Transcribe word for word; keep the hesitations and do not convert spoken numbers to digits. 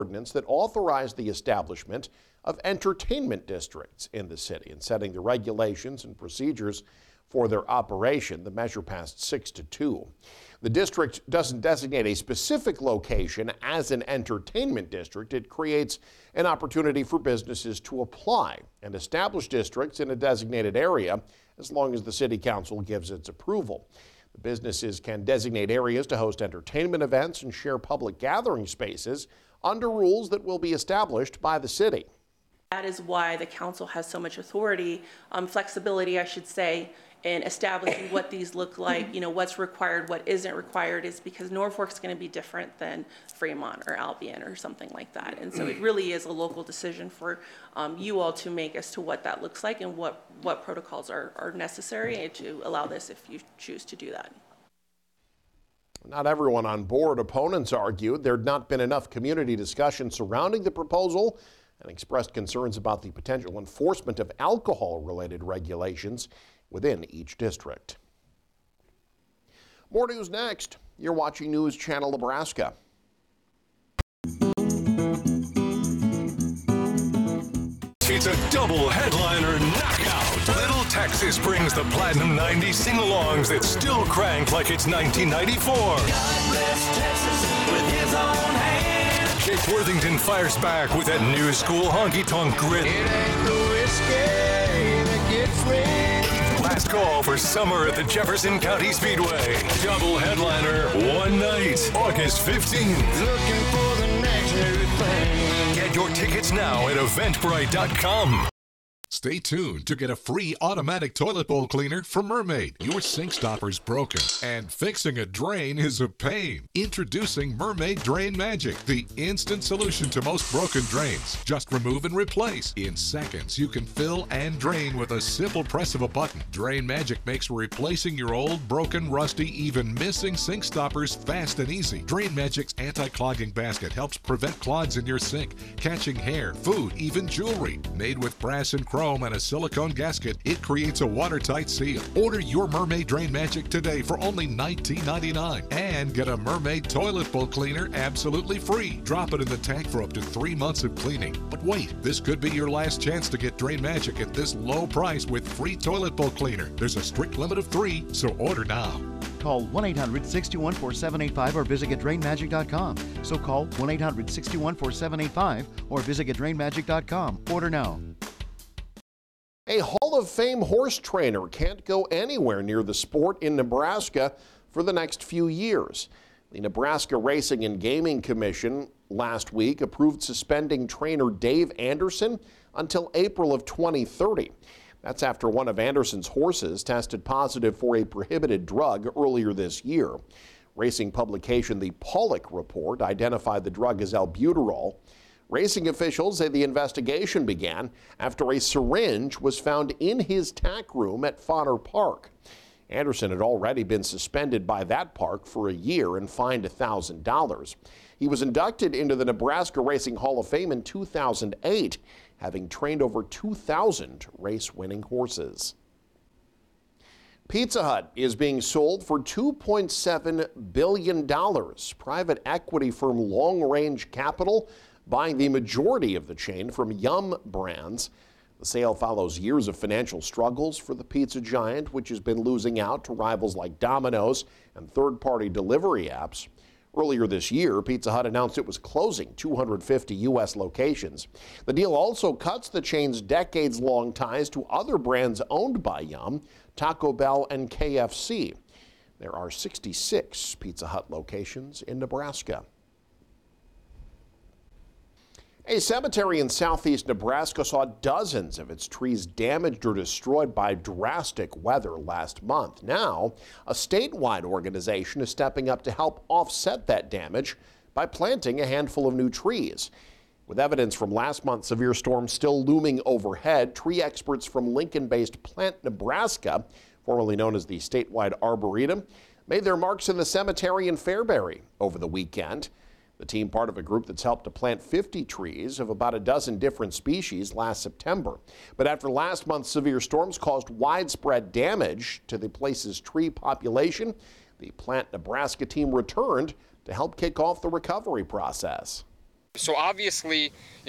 ordinance that authorized the establishment of entertainment districts in the city and setting the regulations and procedures for their operation. The measure passed six to two. The district doesn't designate a specific location as an entertainment district. It creates an opportunity for businesses to apply and establish districts in a designated area as long as the city council gives its approval. The businesses can designate areas to host entertainment events and share public gathering spaces under rules that will be established by the city. That is why the council has so much authority, um, flexibility, I should say, in establishing what these look like, you know, what's required, what isn't required, is because Norfolk's going to be different than Fremont or Albion or something like that. And so it really is a local decision for um, you all to make as to what that looks like and what, what protocols are, are necessary to allow this if you choose to do that. Not everyone on board. Opponents argued there had not been enough community discussion surrounding the proposal and expressed concerns about the potential enforcement of alcohol-related regulations within each district. More news next. You're watching News Channel Nebraska. It's a double headliner knockout. Little Texas brings the Platinum ninety sing-alongs that still crank like it's nineteen ninety-four. God bless Texas with his own hand. Jake Worthington fires back with that new school honky-tonk grit. It ain't the whiskey that gets rich. Last call for summer at the Jefferson County Speedway. Double headliner, one night, August fifteenth. Looking for the next new thing. Get your tickets now at eventbrite dot com. Stay tuned to get a free automatic toilet bowl cleaner from Mermaid. Your sink stopper's broken, and fixing a drain is a pain. Introducing Mermaid Drain Magic, the instant solution to most broken drains. Just remove and replace. In seconds, you can fill and drain with a simple press of a button. Drain Magic makes replacing your old, broken, rusty, even missing sink stoppers fast and easy. Drain Magic's anti-clogging basket helps prevent clogs in your sink, catching hair, food, even jewelry. Made with brass and chrome and a silicone gasket, it creates a watertight seal. Order your Mermaid Drain Magic today for only nineteen ninety-nine dollars and get a Mermaid toilet bowl cleaner absolutely free. Drop it in the tank for up to three months of cleaning. But wait, this could be your last chance to get Drain Magic at this low price with free toilet bowl cleaner. There's a strict limit of three, so order now. Call one eight hundred, six two one, four seven eight five or visit get drain magic dot com. So call one eight hundred, six two one, four seven eight five or visit get drain magic dot com. Order now. A Hall of Fame horse trainer can't go anywhere near the sport in Nebraska for the next few years. The Nebraska Racing and Gaming Commission last week approved suspending trainer Dave Anderson until April of twenty thirty. That's after one of Anderson's horses tested positive for a prohibited drug earlier this year. Racing publication The Pollock Report identified the drug as albuterol. Racing officials say the investigation began after a syringe was found in his tack room at Fodder Park. Anderson had already been suspended by that park for a year and fined one thousand dollars. He was inducted into the Nebraska Racing Hall of Fame in two thousand eight, having trained over two thousand race-winning horses. Pizza Hut is being sold for two point seven billion dollars. Private equity firm Long Range Capital buying the majority of the chain from Yum Brands. The sale follows years of financial struggles for the pizza giant, which has been losing out to rivals like Domino's and third-party delivery apps. Earlier this year, Pizza Hut announced it was closing two hundred fifty U S locations. The deal also cuts the chain's decades-long ties to other brands owned by Yum, Taco Bell and K F C. There are sixty-six Pizza Hut locations in Nebraska. A cemetery in southeast Nebraska saw dozens of its trees damaged or destroyed by drastic weather last month. Now, a statewide organization is stepping up to help offset that damage by planting a handful of new trees. With evidence from last month's severe storm still looming overhead, tree experts from Lincoln-based Plant Nebraska, formerly known as the statewide Arboretum, made their marks in the cemetery in Fairbury over the weekend. The team, part of a group that's helped to plant fifty trees of about a dozen different species last September. But after last month's severe storms caused widespread damage to the place's tree population, the Plant Nebraska team returned to help kick off the recovery process. So obviously,